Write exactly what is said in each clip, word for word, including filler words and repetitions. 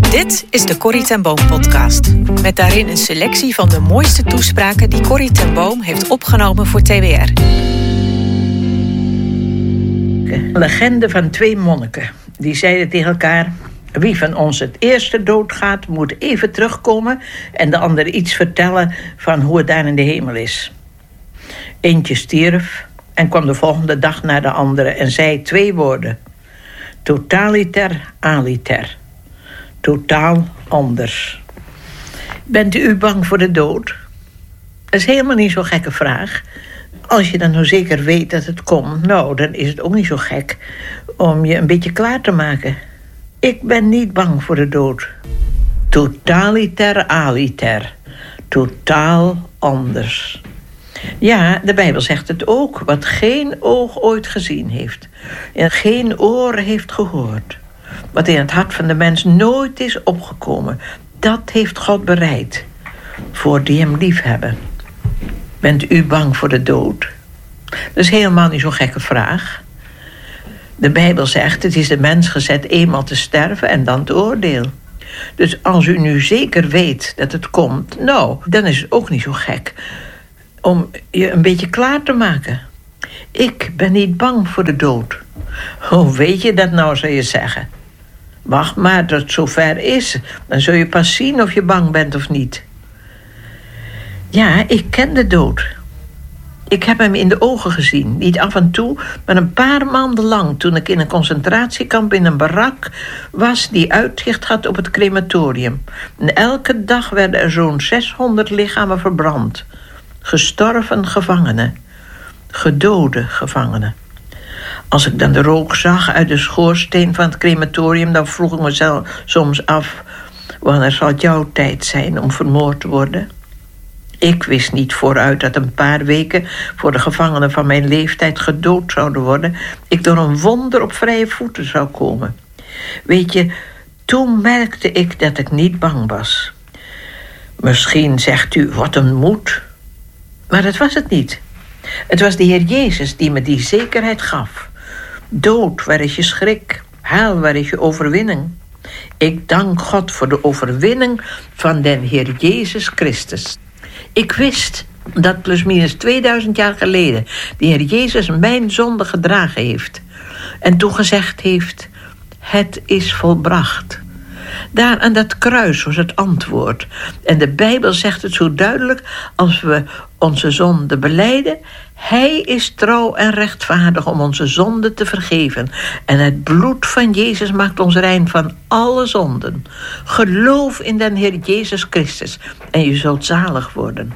Dit is de Corrie ten Boom podcast. Met daarin een selectie van de mooiste toespraken die Corrie ten Boom heeft opgenomen voor T W R. Een legende van twee monniken. Die zeiden tegen elkaar: wie van ons het eerste doodgaat, moet even terugkomen en de ander iets vertellen van hoe het daar in de hemel is. Eentje stierf en kwam de volgende dag naar de andere en zei twee woorden: totaliter aliter. Totaal anders. Bent u bang voor de dood? Dat is helemaal niet zo'n gekke vraag. Als je dan nou zeker weet dat het komt, nou, dan is het ook niet zo gek om je een beetje klaar te maken. Ik ben niet bang voor de dood. Totaliter aliter. Totaal anders. Ja, de Bijbel zegt het ook. Wat geen oog ooit gezien heeft en geen oor heeft gehoord. Wat in het hart van de mens nooit is opgekomen, dat heeft God bereid voor die hem lief hebben. Bent u bang voor de dood? Dat is helemaal niet zo'n gekke vraag. De Bijbel zegt, het is de mens gezet eenmaal te sterven en dan te oordeel. Dus als u nu zeker weet dat het komt, nou, dan is het ook niet zo gek om je een beetje klaar te maken. Ik ben niet bang voor de dood. Hoe weet je dat nou, zou je zeggen? Wacht maar tot het zover is. Dan zul je pas zien of je bang bent of niet. Ja, ik ken de dood. Ik heb hem in de ogen gezien. Niet af en toe, maar een paar maanden lang. Toen ik in een concentratiekamp in een barak was die uitzicht had op het crematorium. En elke dag werden er zo'n zeshonderd lichamen verbrand. Gestorven gevangenen. Gedode gevangenen. Als ik dan de rook zag uit de schoorsteen van het crematorium, dan vroeg ik mezelf soms af: wanneer zal het jouw tijd zijn om vermoord te worden? Ik wist niet vooruit dat een paar weken voor de gevangenen van mijn leeftijd gedood zouden worden, ik door een wonder op vrije voeten zou komen. Weet je, toen merkte ik dat ik niet bang was. Misschien zegt u, wat een moed. Maar dat was het niet. Het was de Heer Jezus die me die zekerheid gaf. Dood, waar is je schrik? Hel, waar is je overwinning? Ik dank God voor de overwinning van den Heer Jezus Christus. Ik wist dat plusminus tweeduizend jaar geleden de Heer Jezus mijn zonde gedragen heeft. En toen gezegd heeft: het is volbracht. Daar aan dat kruis was het antwoord. En de Bijbel zegt het zo duidelijk: als we onze zonde belijden, Hij is trouw en rechtvaardig om onze zonde te vergeven. En het bloed van Jezus maakt ons rein van alle zonden. Geloof in den Heer Jezus Christus en je zult zalig worden.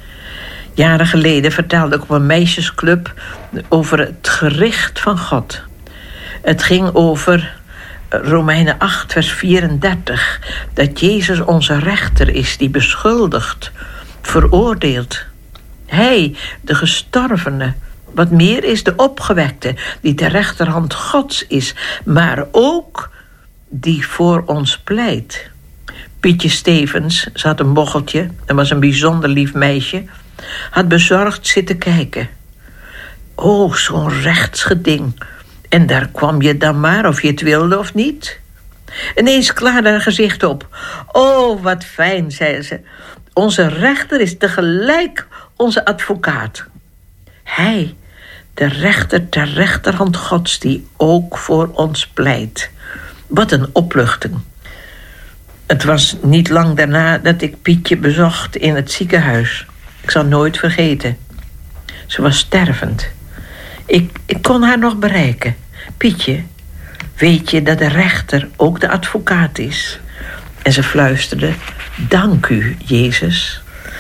Jaren geleden vertelde ik op een meisjesclub over het gericht van God. Het ging over Romeinen acht, vers vierendertig. Dat Jezus onze rechter is die beschuldigt, veroordeelt. Hij, de gestorvene, wat meer is de opgewekte, die ter rechterhand Gods is, maar ook die voor ons pleit. Pietje Stevens, ze had een bocheltje en was een bijzonder lief meisje, had bezorgd zitten kijken. Oh, zo'n rechtsgeding. En daar kwam je dan maar, of je het wilde of niet. Ineens klaarde haar gezicht op. Oh, wat fijn, zei ze. Onze rechter is tegelijk onze advocaat. Hij, de rechter ter rechterhand Gods, die ook voor ons pleit. Wat een opluchting. Het was niet lang daarna dat ik Pietje bezocht in het ziekenhuis. Ik zal nooit vergeten. Ze was stervend. Ik, ik kon haar nog bereiken. Pietje, weet je dat de rechter ook de advocaat is? En ze fluisterde: dank u, Jezus.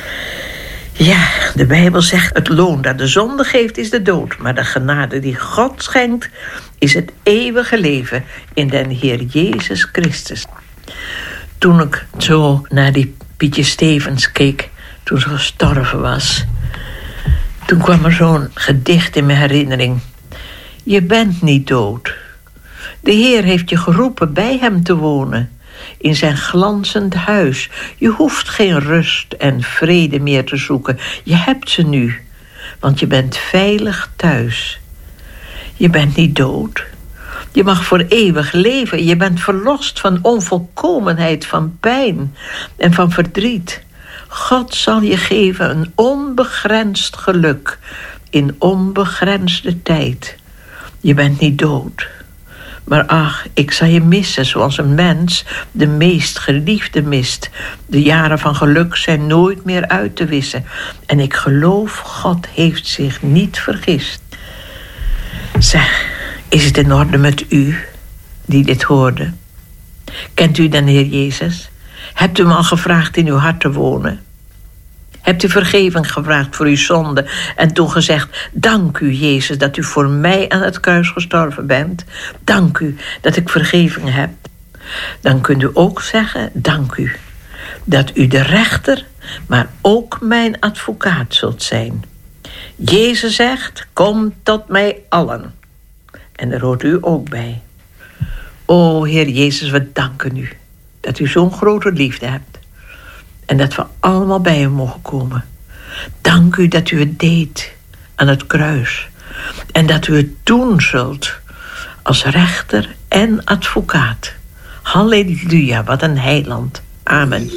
Ja, de Bijbel zegt: het loon dat de zonde geeft is de dood, maar de genade die God schenkt is het eeuwige leven in den Heer Jezus Christus. Toen ik zo naar die Pietje Stevens keek, toen ze gestorven was, toen kwam er zo'n gedicht in mijn herinnering. Je bent niet dood. De Heer heeft je geroepen bij hem te wonen, in zijn glanzend huis. Je hoeft geen rust en vrede meer te zoeken. Je hebt ze nu, want je bent veilig thuis. Je bent niet dood. Je mag voor eeuwig leven. Je bent verlost van onvolkomenheid, van pijn en van verdriet. God zal je geven een onbegrensd geluk in onbegrensde tijd. Je bent niet dood. Maar ach, ik zal je missen zoals een mens de meest geliefde mist. De jaren van geluk zijn nooit meer uit te wissen. En ik geloof, God heeft zich niet vergist. Zeg, is het in orde met u die dit hoorde? Kent u de Heer Jezus? Hebt u hem al gevraagd in uw hart te wonen? Hebt u vergeving gevraagd voor uw zonde en toen gezegd: dank u, Jezus, dat u voor mij aan het kruis gestorven bent. Dank u dat ik vergeving heb. Dan kunt u ook zeggen: dank u dat u de rechter, maar ook mijn advocaat zult zijn. Jezus zegt: kom tot mij allen. En daar hoort u ook bij. O Heer Jezus, we danken u dat u zo'n grote liefde hebt. En dat we allemaal bij u mogen komen. Dank u dat u het deed aan het kruis. En dat u het doen zult als rechter en advocaat. Halleluja, wat een heiland. Amen.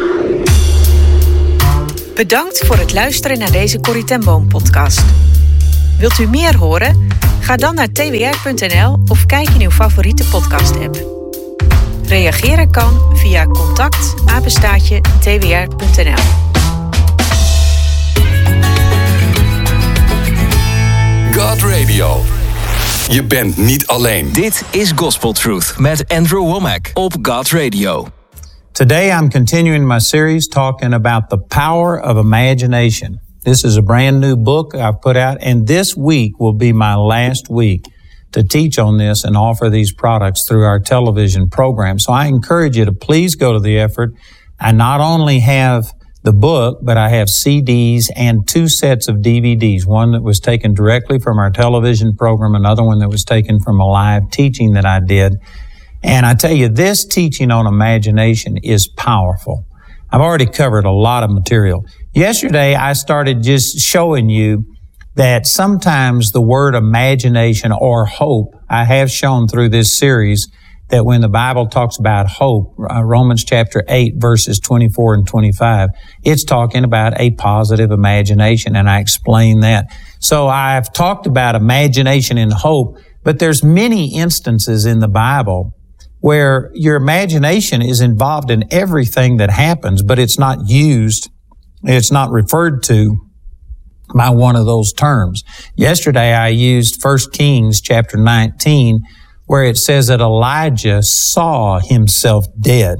Bedankt voor het luisteren naar deze Corrie ten Boom podcast. Wilt u meer horen? Ga dan naar t w r punt n l of kijk in uw favoriete podcast app. Reageren kan via contact apenstaartje t w r punt n l. God Radio. Je bent niet alleen. Dit is Gospel Truth met Andrew Womack op God Radio. Today I'm continuing my series talking about the power of imagination. This is a brand new book I've put out, and this week will be my last week to teach on this and offer these products through our television program. So I encourage you to please go to the effort. I not only have the book, but I have C Ds and two sets of D V Ds, one that was taken directly from our television program, another one that was taken from a live teaching that I did. And I tell you, this teaching on imagination is powerful. I've already covered a lot of material. Yesterday, I started just showing you that sometimes the word imagination or hope, I have shown through this series that when the Bible talks about hope, uh, Romans chapter eight, verses twenty-four and twenty-five, it's talking about a positive imagination, and I explain that. So I've talked about imagination and hope, but there's many instances in the Bible where your imagination is involved in everything that happens, but it's not used, it's not referred to by one of those terms. Yesterday I used First Kings chapter nineteen, where it says that Elijah saw himself dead.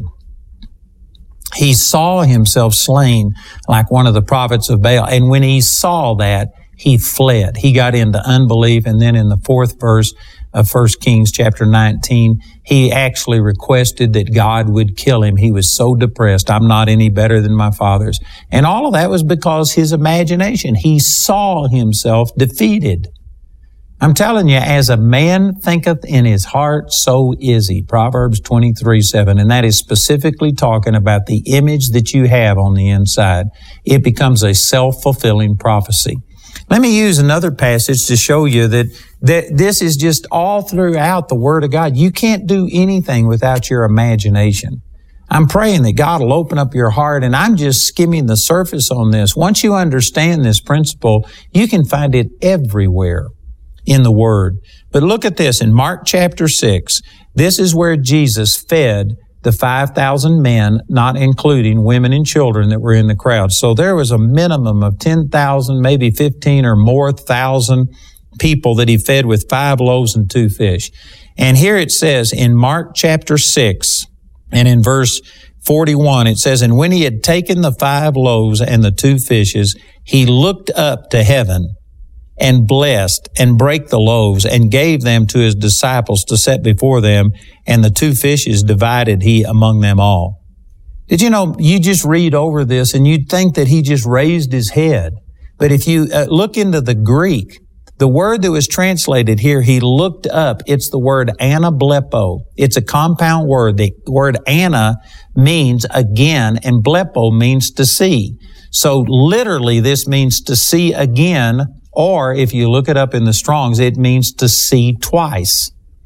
He saw himself slain like one of the prophets of Baal. And when he saw that, he fled. He got into unbelief. And then in the fourth verse of First Kings chapter nineteen, he actually requested that God would kill him. He was so depressed. I'm not any better than my fathers. And all of that was because his imagination. He saw himself defeated. I'm telling you, as a man thinketh in his heart, so is he. Proverbs twenty-three seven. And that is specifically talking about the image that you have on the inside. It becomes a self-fulfilling prophecy. Let me use another passage to show you that, that this is just all throughout the Word of God. You can't do anything without your imagination. I'm praying that God will open up your heart, and I'm just skimming the surface on this. Once you understand this principle, you can find it everywhere in the Word. But look at this in Mark chapter six. This is where Jesus fed the five thousand men, not including women and children that were in the crowd. So there was a minimum of ten thousand, maybe fifteen or more thousand people that he fed with five loaves and two fish. And here it says in Mark chapter six and in verse forty-one, it says, and when he had taken the five loaves and the two fishes, he looked up to heaven and blessed and brake the loaves and gave them to his disciples to set before them, and the two fishes divided he among them all. Did you know, you just read over this and you'd think that he just raised his head. But if you uh, look into the Greek, the word that was translated here, he looked up, it's the word anablepo. It's a compound word. The word ana means again, and blepo means to see. So literally this means to see again, or if you look it up in the Strong's, it means to see twice.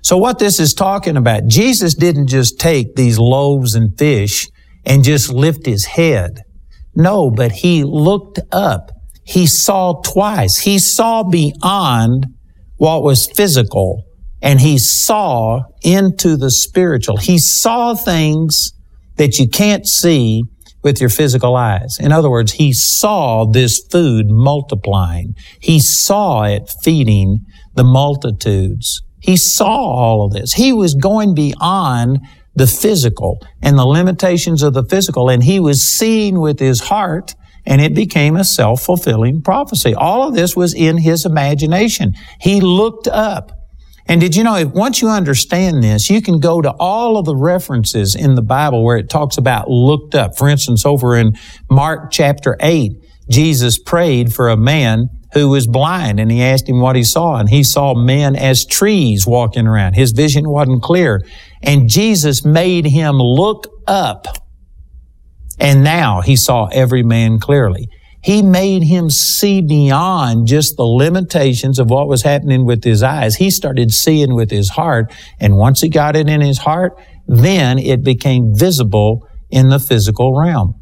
So what this is talking about, Jesus didn't just take these loaves and fish and just lift his head. No, but he looked up. He saw twice. He saw beyond what was physical, and he saw into the spiritual. He saw things that you can't see with your physical eyes. In other words, he saw this food multiplying. He saw it feeding the multitudes. He saw all of this. He was going beyond the physical and the limitations of the physical, and he was seeing with his heart, and it became a self-fulfilling prophecy. All of this was in his imagination. He looked up. And did you know, if once you understand this, you can go to all of the references in the Bible where it talks about looked up. For instance, over in Mark chapter eight, Jesus prayed for a man who was blind, and he asked him what he saw, and he saw men as trees walking around. His vision wasn't clear. And Jesus made him look up, and now he saw every man clearly. He made him see beyond just the limitations of what was happening with his eyes. He started seeing with his heart, and once he got it in his heart, then it became visible in the physical realm.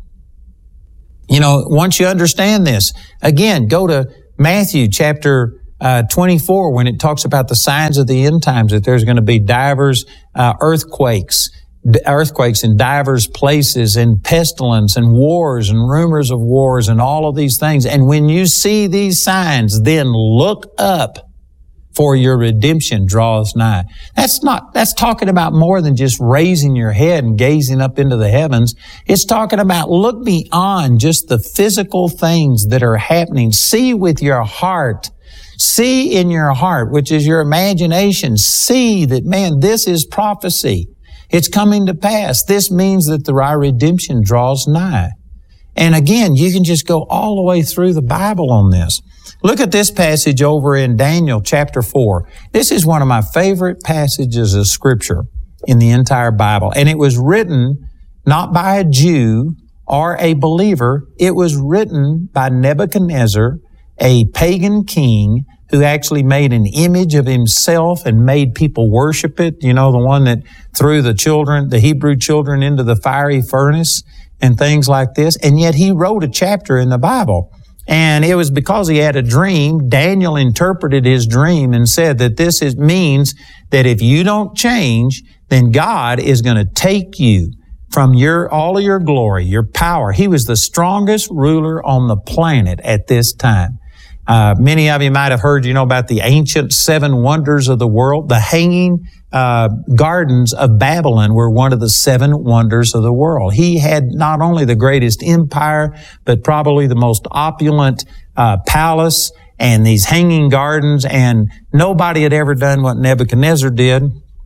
You know, once you understand this, again, go to Matthew chapter uh, twenty-four, when it talks about the signs of the end times, that there's going to be divers uh, earthquakes, earthquakes in divers places, and pestilence and wars and rumors of wars and all of these things. And when you see these signs, then look up, for your redemption draws nigh. That's not, that's talking about more than just raising your head and gazing up into the heavens. It's talking about look beyond just the physical things that are happening. See with your heart. See in your heart, which is your imagination. See that, man, this is prophecy. It's coming to pass. This means that the, our redemption draws nigh. And again, you can just go all the way through the Bible on this. Look at this passage over in Daniel chapter four. This is one of my favorite passages of Scripture in the entire Bible. And it was written not by a Jew or a believer. It was written by Nebuchadnezzar, a pagan king who actually made an image of himself and made people worship it. You know, the one that threw the children, the Hebrew children, into the fiery furnace and things like this. And yet he wrote a chapter in the Bible. And it was because he had a dream. Daniel interpreted his dream and said that this is, means that if you don't change, then God is going to take you from your, all of your glory, your power. He was the strongest ruler on the planet at this time. Uh, many of you might have heard, you know, about the ancient seven wonders of the world. The hanging uh, gardens of Babylon were one of the seven wonders of the world. He had not only the greatest empire, but probably the most opulent uh, palace and these hanging gardens. And nobody had ever done what Nebuchadnezzar did.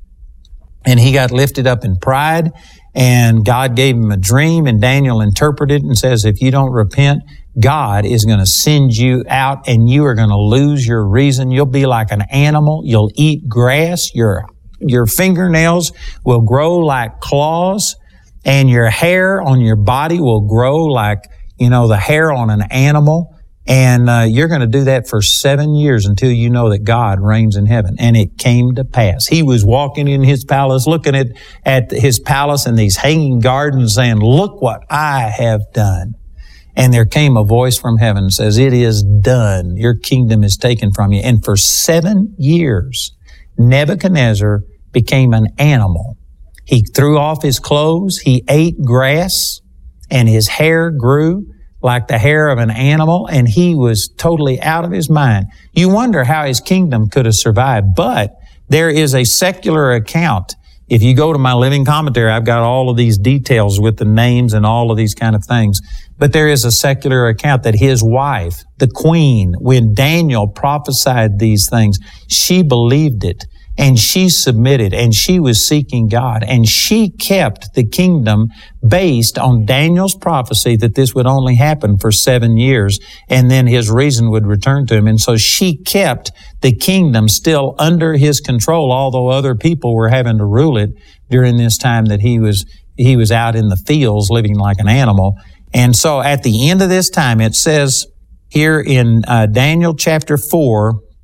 And he got lifted up in pride. And God gave him a dream, and Daniel interpreted it and says, if you don't repent, God is going to send you out and you are going to lose your reason. You'll be like an animal. You'll eat grass. Your, your fingernails will grow like claws, and your hair on your body will grow like, you know, the hair on an animal. And uh, you're going to do that for seven years until you know that God reigns in heaven. And it came to pass. He was walking in his palace, looking at, at his palace and these hanging gardens, saying, look what I have done. And there came a voice from heaven and says, it is done. Your kingdom is taken from you. And for seven years, Nebuchadnezzar became an animal. He threw off his clothes. He ate grass, and his hair grew like the hair of an animal, and he was totally out of his mind. You wonder how his kingdom could have survived, but there is a secular account. If you go to my living commentary, I've got all of these details with the names and all of these kind of things. But there is a secular account that his wife, the queen, when Daniel prophesied these things, she believed it. And she submitted, and she was seeking God, and she kept the kingdom based on Daniel's prophecy that this would only happen for seven years, and then his reason would return to him. And so she kept the kingdom still under his control, although other people were having to rule it during this time that he was, he was out in the fields living like an animal. And so at the end of this time, it says here in uh, Daniel chapter four,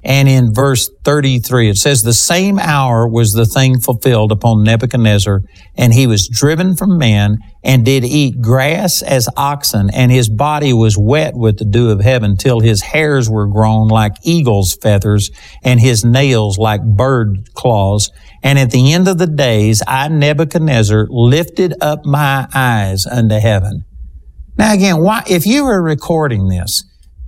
And in verse thirty-three, it says, the same hour was the thing fulfilled upon Nebuchadnezzar, and he was driven from men, and did eat grass as oxen, and his body was wet with the dew of heaven, till his hairs were grown like eagle's feathers, and his nails like bird claws. And at the end of the days, I, Nebuchadnezzar, lifted up my eyes unto heaven. Now again, why, if you were recording this,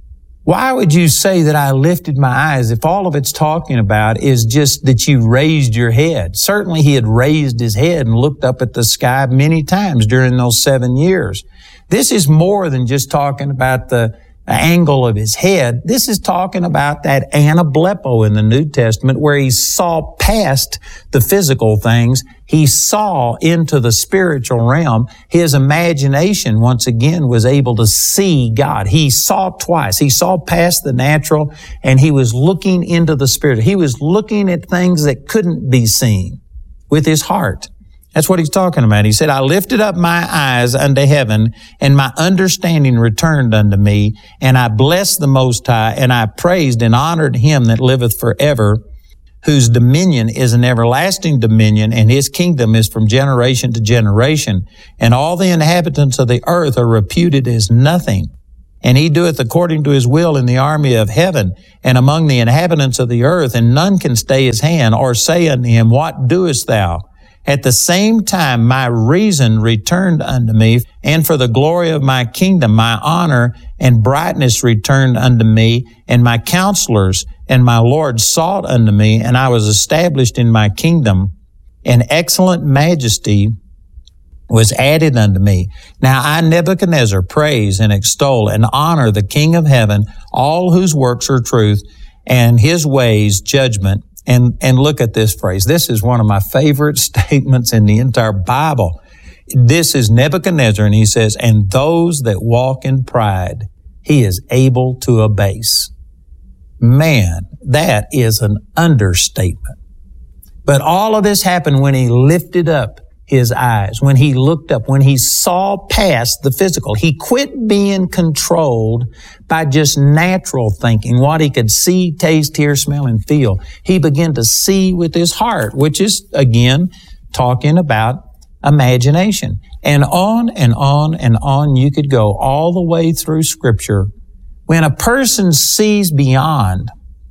why would you say that I lifted my eyes if all of it's talking about is just that you raised your head? Certainly he had raised his head and looked up at the sky many times during those seven years. This is more than just talking about the angle of his head. This is talking about that anablepo in the New Testament where he saw past the physical things. He saw into the spiritual realm. His imagination, once again, was able to see God. He saw twice. He saw past the natural and he was looking into the spirit. He was looking at things that couldn't be seen with his heart. That's what he's talking about. He said, I lifted up my eyes unto heaven, and my understanding returned unto me, and I blessed the Most High, and I praised and honored him that liveth forever, whose dominion is an everlasting dominion, and his kingdom is from generation to generation. And all the inhabitants of the earth are reputed as nothing. And he doeth according to his will in the army of heaven and among the inhabitants of the earth, and none can stay his hand or say unto him, what doest thou? At the same time, my reason returned unto me, and for the glory of my kingdom, my honor and brightness returned unto me, and my counselors and my Lord sought unto me, and I was established in my kingdom, and excellent majesty was added unto me. Now I, Nebuchadnezzar, praise and extol and honor the King of heaven, all whose works are truth, and his ways judgment. And, and look at this phrase. This is one of my favorite statements in the entire Bible. This is Nebuchadnezzar, and he says, and those that walk in pride, he is able to abase. Man, that is an understatement. But all of this happened when he lifted up his eyes, when he looked up, when he saw past the physical. He quit being controlled by just natural thinking, what he could see, taste, hear, smell, and feel. He began to see with his heart, which is, again, talking about imagination. And on and on and on you could go all the way through Scripture. When a person sees beyond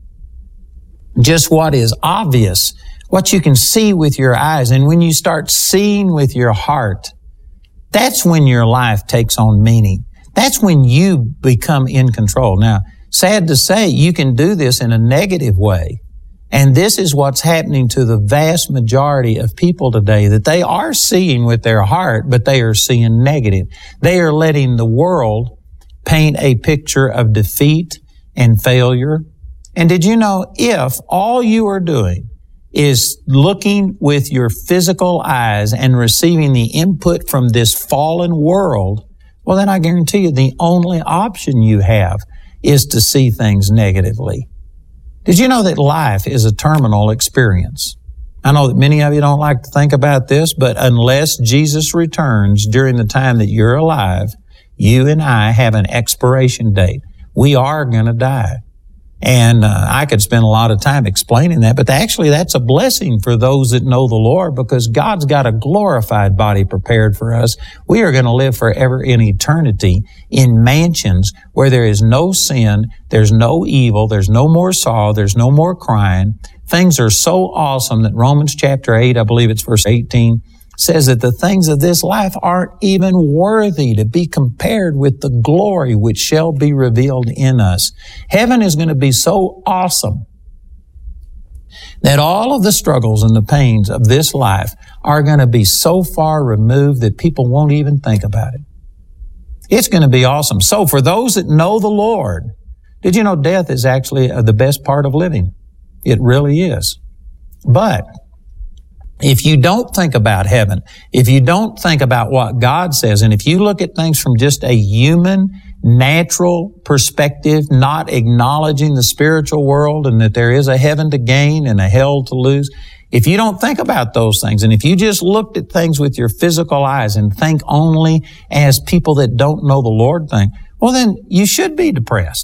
just what is obvious, what you can see with your eyes, and when you start seeing with your heart, that's when your life takes on meaning. That's when you become in control. Now, sad to say, you can do this in a negative way. And this is what's happening to the vast majority of people today, that they are seeing with their heart, but they are seeing negative. They are letting the world paint a picture of defeat and failure. And did you know, if all you are doing is looking with your physical eyes and receiving the input from this fallen world, well, then I guarantee you the only option you have is to see things negatively. Did you know that life is a terminal experience? I know that many of you don't like to think about this, but unless Jesus returns during the time that you're alive, you and I have an expiration date. We are going to die. And uh, I could spend a lot of time explaining that, but actually that's a blessing for those that know the Lord, because God's got a glorified body prepared for us. We are going to live forever in eternity in mansions where there is no sin, there's no evil, there's no more sorrow, there's no more crying. Things are so awesome that Romans chapter eight, I believe it's verse eighteen, says that the things of this life aren't even worthy to be compared with the glory which shall be revealed in us. Heaven is going to be so awesome that all of the struggles and the pains of this life are going to be so far removed that people won't even think about it. It's going to be awesome. So for those that know the Lord, did you know death is actually the best part of living? It really is. But if you don't think about heaven, if you don't think about what God says, and if you look at things from just a human, natural perspective, not acknowledging the spiritual world and that there is a heaven to gain and a hell to lose, if you don't think about those things, and if you just looked at things with your physical eyes and think only as people that don't know the Lord think, well, then you should be depressed.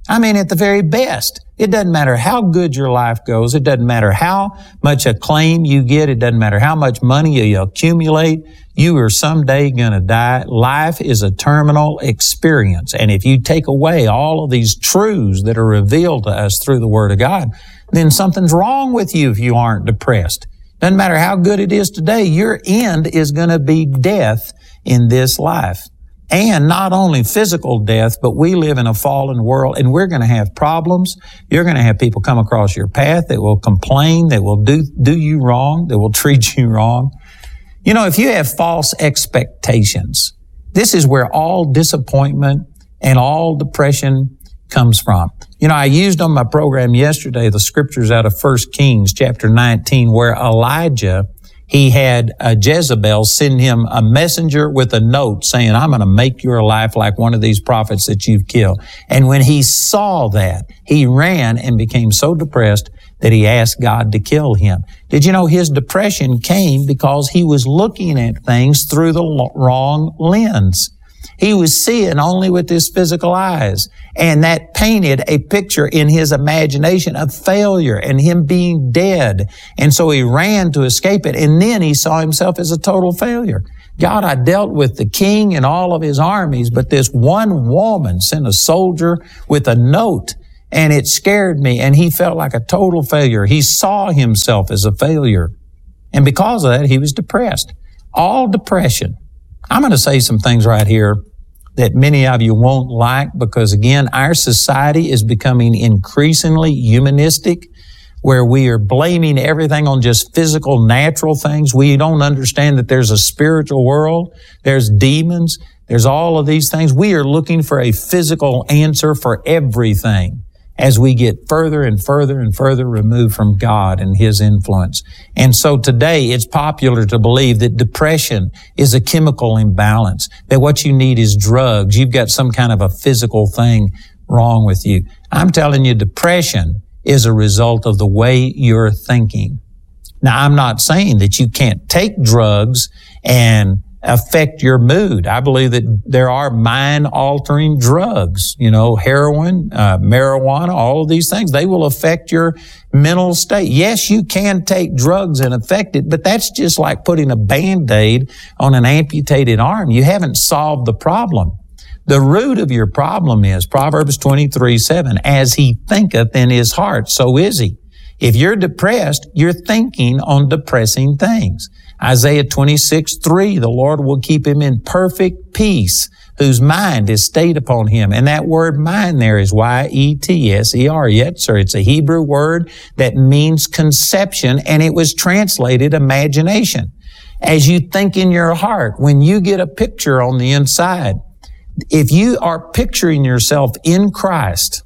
I mean, at the very best. It doesn't matter how good your life goes. It doesn't matter how much acclaim you get. It doesn't matter how much money you accumulate. You are someday going to die. Life is a terminal experience. And if you take away all of these truths that are revealed to us through the Word of God, then something's wrong with you if you aren't depressed. Doesn't matter how good it is today, your end is going to be death in this life. And not only physical death, but we live in a fallen world and we're going to have problems. You're going to have people come across your path that will complain, that will do, do you wrong, that will treat you wrong. You know, if you have false expectations, this is where all disappointment and all depression comes from. You know, I used on my program yesterday the scriptures out of First Kings chapter nineteen where Elijah, he had a Jezebel send him a messenger with a note saying, I'm going to make your life like one of these prophets that you've killed. And when he saw that, he ran and became so depressed that he asked God to kill him. Did you know his depression came because he was looking at things through the wrong lens? He was seeing only with his physical eyes. And that painted a picture in his imagination of failure and him being dead. And so he ran to escape it. And then he saw himself as a total failure. God, I dealt with the king and all of his armies, but this one woman sent a soldier with a note, and it scared me. And he felt like a total failure. He saw himself as a failure. And because of that, he was depressed. All depression. I'm going to say some things right here that many of you won't like because, again, our society is becoming increasingly humanistic where we are blaming everything on just physical, natural things. We don't understand that there's a spiritual world. There's demons. There's all of these things. We are looking for a physical answer for everything as we get further and further and further removed from God and His influence. And so today it's popular to believe that depression is a chemical imbalance, that what you need is drugs. You've got some kind of a physical thing wrong with you. I'm telling you, depression is a result of the way you're thinking. Now, I'm not saying that you can't take drugs and affect your mood. I believe that there are mind-altering drugs, you know, heroin, uh, marijuana, all of these things. They will affect your mental state. Yes, you can take drugs and affect it, but that's just like putting a Band-Aid on an amputated arm. You haven't solved the problem. The root of your problem is Proverbs twenty-three seven, as he thinketh in his heart, so is he. If you're depressed, you're thinking on depressing things. Isaiah twenty-six three, the Lord will keep him in perfect peace, whose mind is stayed upon him. And that word mind there is Y E T S E R. Yes, sir. It's a Hebrew word that means conception, and it was translated imagination. As you think in your heart, when you get a picture on the inside, if you are picturing yourself in Christ,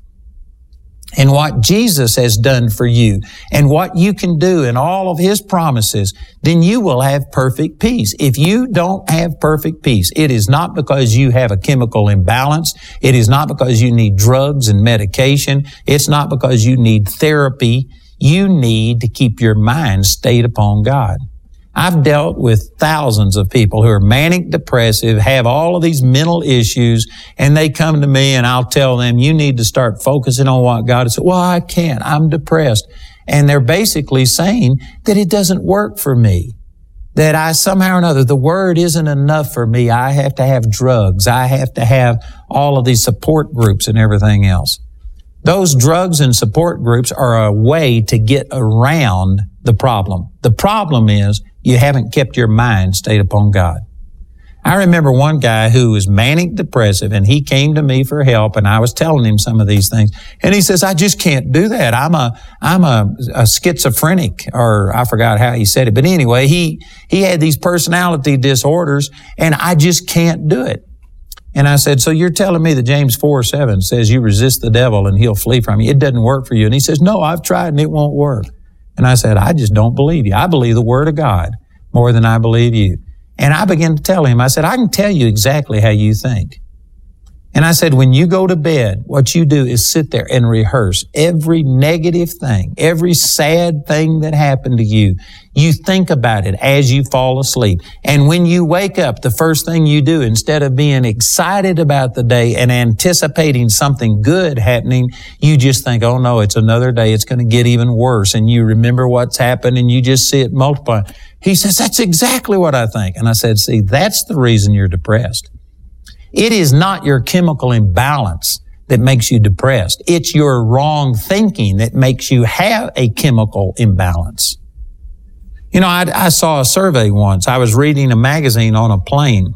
and what Jesus has done for you and what you can do and all of His promises, then you will have perfect peace. If you don't have perfect peace, it is not because you have a chemical imbalance. It is not because you need drugs and medication. It's not because you need therapy. You need to keep your mind stayed upon God. I've dealt with thousands of people who are manic depressive, have all of these mental issues, and they come to me and I'll tell them, you need to start focusing on what God has said. Well, I can't. I'm depressed. And they're basically saying that it doesn't work for me, that I somehow or another, the Word isn't enough for me. I have to have drugs. I have to have all of these support groups and everything else. Those drugs and support groups are a way to get around the problem. The problem is you haven't kept your mind stayed upon God. I remember one guy who was manic depressive, and he came to me for help, and I was telling him some of these things. And he says, I just can't do that. I'm a, I'm a, a schizophrenic, or I forgot how he said it. But anyway, he, he had these personality disorders, and I just can't do it. And I said, so you're telling me that James four seven says you resist the devil and he'll flee from you. It doesn't work for you. And he says, no, I've tried and it won't work. And I said, I just don't believe you. I believe the Word of God more than I believe you. And I began to tell him, I said, I can tell you exactly how you think. And I said, when you go to bed, what you do is sit there and rehearse every negative thing, every sad thing that happened to you. You think about it as you fall asleep. And when you wake up, the first thing you do, instead of being excited about the day and anticipating something good happening, you just think, oh no, it's another day. It's going to get even worse. And you remember what's happened and you just see it multiply. He says, that's exactly what I think. And I said, see, that's the reason you're depressed. It is not your chemical imbalance that makes you depressed. It's your wrong thinking that makes you have a chemical imbalance. You know, I, I saw a survey once. I was reading a magazine on a plane,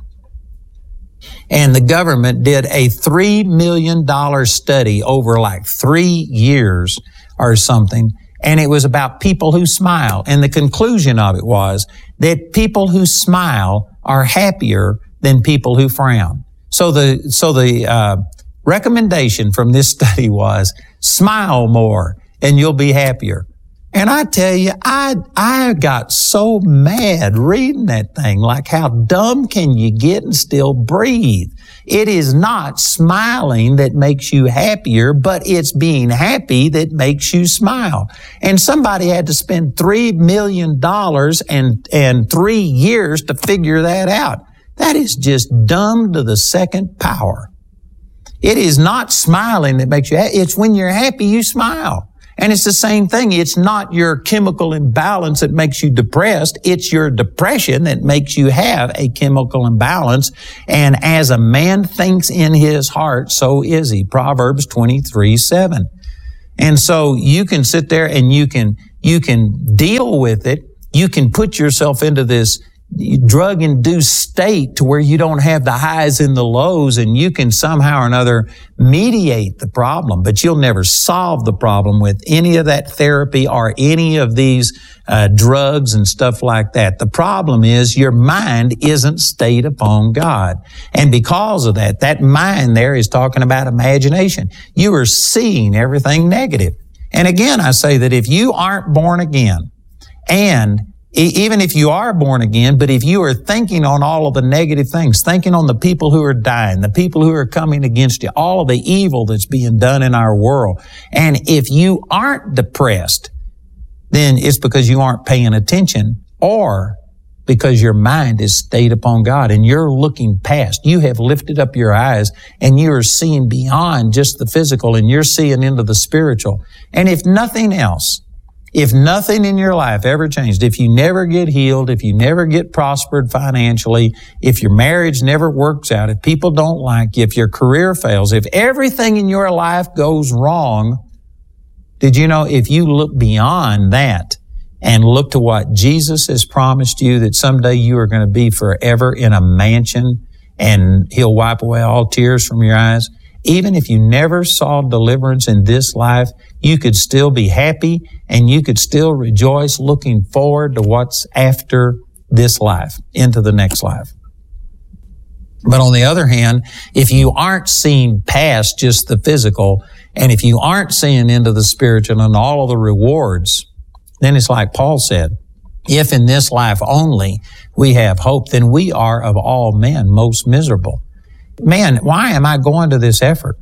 and the government did a three million dollars study over like three years or something, and it was about people who smile. And the conclusion of it was that people who smile are happier than people who frown. So the, so the, uh, recommendation from this study was smile more and you'll be happier. And I tell you, I, I got so mad reading that thing. Like, how dumb can you get and still breathe? It is not smiling that makes you happier, but it's being happy that makes you smile. And somebody had to spend three million dollars and, and three years to figure that out. That is just dumb to the second power. It is not smiling that makes you happy. It's when you're happy, you smile. And it's the same thing. It's not your chemical imbalance that makes you depressed. It's your depression that makes you have a chemical imbalance. And as a man thinks in his heart, so is he. Proverbs twenty-three seven. And so you can sit there and you can, you can deal with it. You can put yourself into this drug-induced state to where you don't have the highs and the lows, and you can somehow or another mediate the problem, but you'll never solve the problem with any of that therapy or any of these uh, drugs and stuff like that. The problem is your mind isn't stayed upon God. And because of that, that mind there is talking about imagination. You are seeing everything negative. And again, I say that if you aren't born again, and even if you are born again, but if you are thinking on all of the negative things, thinking on the people who are dying, the people who are coming against you, all of the evil that's being done in our world, and if you aren't depressed, then it's because you aren't paying attention, or because your mind is stayed upon God and you're looking past. You have lifted up your eyes and you are seeing beyond just the physical, and you're seeing into the spiritual. And if nothing else, if nothing in your life ever changed, if you never get healed, if you never get prospered financially, if your marriage never works out, if people don't like you, if your career fails, if everything in your life goes wrong, did you know if you look beyond that and look to what Jesus has promised you, that someday you are going to be forever in a mansion and He'll wipe away all tears from your eyes? Even if you never saw deliverance in this life, you could still be happy and you could still rejoice looking forward to what's after this life, into the next life. But on the other hand, if you aren't seeing past just the physical, and if you aren't seeing into the spiritual and all of the rewards, then it's like Paul said, if in this life only we have hope, then we are of all men most miserable. Man, why am I going to this effort?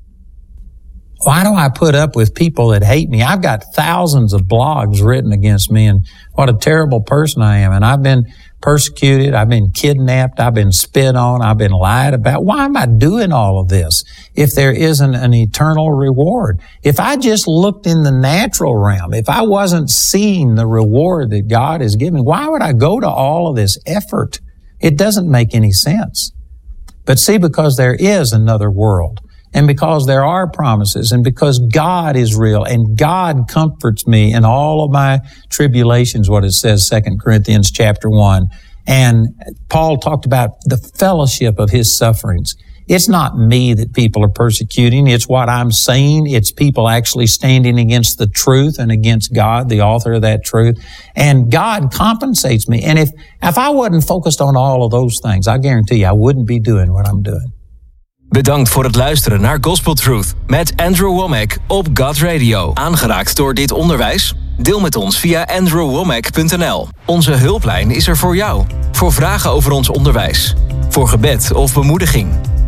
Why do I put up with people that hate me? I've got thousands of blogs written against me and what a terrible person I am. And I've been persecuted. I've been kidnapped. I've been spit on. I've been lied about. Why am I doing all of this if there isn't an eternal reward? If I just looked in the natural realm, if I wasn't seeing the reward that God has given, why would I go to all of this effort? It doesn't make any sense. But see, because there is another world, and because there are promises, and because God is real, and God comforts me in all of my tribulations, what it says, Second Corinthians chapter one. And Paul talked about the fellowship of his sufferings. It's not me that people are persecuting. It's what I'm saying. It's people actually standing against the truth and against God, the author of that truth. And God compensates me. And if, if I wasn't focused on all of those things, I guarantee you I wouldn't be doing what I'm doing. Bedankt voor het luisteren naar Gospel Truth met Andrew Wommack op God Radio. Aangeraakt door dit onderwijs? Deel met ons via andrew wommack punt n l. Onze hulplijn is er voor jou. Voor vragen over ons onderwijs. Voor gebed of bemoediging.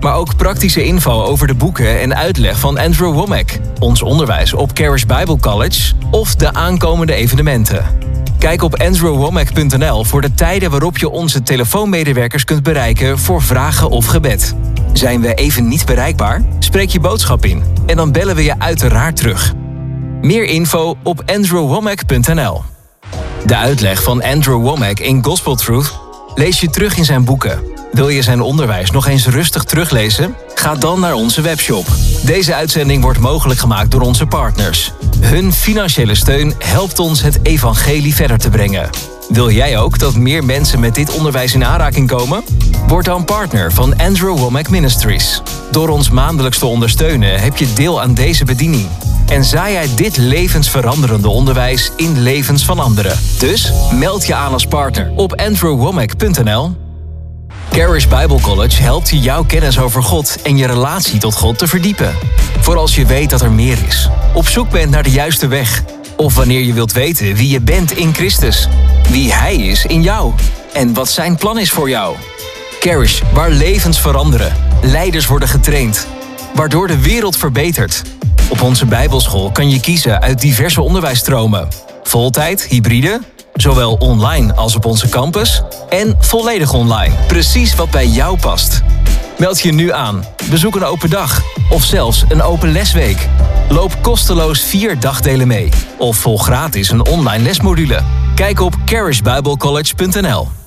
Maar ook praktische info over de boeken en uitleg van Andrew Wommack, ons onderwijs op Charis Bible College of de aankomende evenementen. Kijk op andrew wommack punt n l voor de tijden waarop je onze telefoonmedewerkers kunt bereiken voor vragen of gebed. Zijn we even niet bereikbaar? Spreek je boodschap in en dan bellen we je uiteraard terug. Meer info op andrew wommack punt n l. De uitleg van Andrew Wommack in Gospel Truth lees je terug in zijn boeken. Wil je zijn onderwijs nog eens rustig teruglezen? Ga dan naar onze webshop. Deze uitzending wordt mogelijk gemaakt door onze partners. Hun financiële steun helpt ons het evangelie verder te brengen. Wil jij ook dat meer mensen met dit onderwijs in aanraking komen? Word dan partner van Andrew Wommack Ministries. Door ons maandelijks te ondersteunen heb je deel aan deze bediening. En zaai jij dit levensveranderende onderwijs in levens van anderen. Dus meld je aan als partner op andrew wommack punt n l. Charis Bible College helpt je jouw kennis over God en je relatie tot God te verdiepen. Voor als je weet dat er meer is. Op zoek bent naar de juiste weg. Of wanneer je wilt weten wie je bent in Christus. Wie Hij is in jou. En wat zijn plan is voor jou. Charis, waar levens veranderen. Leiders worden getraind. Waardoor de wereld verbetert. Op onze Bijbelschool kan je kiezen uit diverse onderwijsstromen. Voltijd, hybride, zowel online als op onze campus en volledig online. Precies wat bij jou past. Meld je nu aan, bezoek een open dag of zelfs een open lesweek. Loop kosteloos vier dagdelen mee of volg gratis een online lesmodule. Kijk op charis bible college punt n l.